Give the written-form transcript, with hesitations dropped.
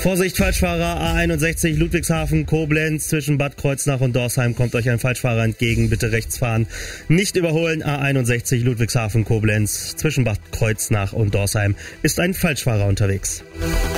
Vorsicht, Falschfahrer, A61 Ludwigshafen, Koblenz, zwischen Bad Kreuznach und Dorsheim kommt euch ein Falschfahrer entgegen, bitte rechts fahren. Nicht überholen, A61 Ludwigshafen, Koblenz, zwischen Bad Kreuznach und Dorsheim ist ein Falschfahrer unterwegs.